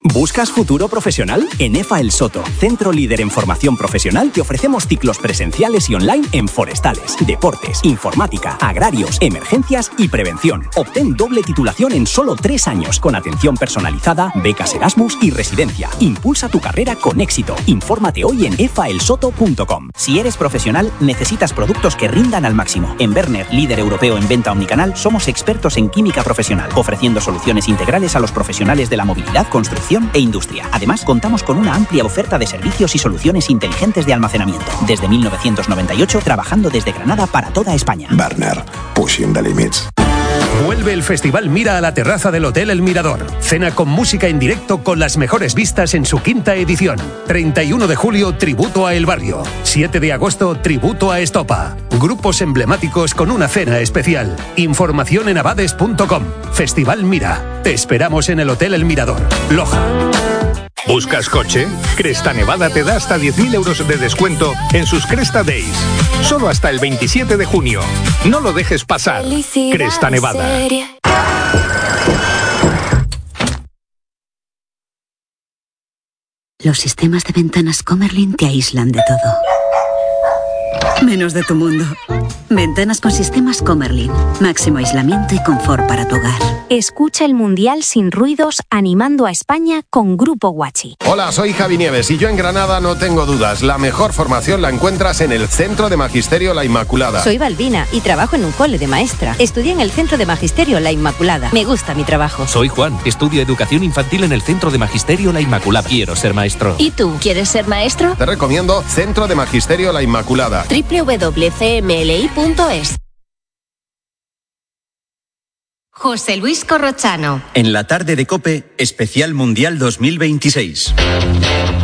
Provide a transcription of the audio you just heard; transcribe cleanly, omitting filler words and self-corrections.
¿Buscas futuro profesional? En EFA El Soto, centro líder en formación profesional, te ofrecemos ciclos presenciales y online en forestales, deportes, informática, agrarios, emergencias y prevención. Obtén doble titulación en solo 3 años, con atención personalizada, becas Erasmus y residencia. Impulsa tu carrera con éxito. Infórmate hoy en efaelsoto.com. Si eres profesional, necesitas productos que rindan al máximo. En Berner, líder europeo en venta omnicanal, somos expertos en química profesional, ofreciendo soluciones integrales a los profesionales de la movilidad, construcción e industria. Además, contamos con una amplia oferta de servicios y soluciones inteligentes de almacenamiento. Desde 1998, trabajando desde Granada para toda España. Berner, pushing the limits. Vuelve el Festival Mira a la terraza del Hotel El Mirador. Cena con música en directo con las mejores vistas en su 5ª edición. 31 de julio, tributo a El Barrio. 7 de agosto, tributo a Estopa. Grupos emblemáticos con una cena especial. Información en abades.com. Festival Mira. Te esperamos en el Hotel El Mirador, Loja. ¿Buscas coche? Cresta Nevada te da hasta 10.000 euros de descuento en sus Cresta Days. Solo hasta el 27 de junio. No lo dejes pasar. Cresta Nevada. Los sistemas de ventanas Comerlin te aíslan de todo, menos de tu mundo. Ventanas con sistemas Comerlin. Máximo aislamiento y confort para tu hogar. Escucha el Mundial sin ruidos, animando a España con Grupo Guachi. Hola, soy Javi Nieves y yo en Granada no tengo dudas. La mejor formación la encuentras en el Centro de Magisterio La Inmaculada. Soy Balbina y trabajo en un cole de maestra. Estudié en el Centro de Magisterio La Inmaculada. Me gusta mi trabajo. Soy Juan. Estudio Educación Infantil en el Centro de Magisterio La Inmaculada. Quiero ser maestro. ¿Y tú? ¿Quieres ser maestro? Te recomiendo Centro de Magisterio La Inmaculada. www.cmli.es. José Luis Corrochano. En la tarde de COPE, especial Mundial 2026.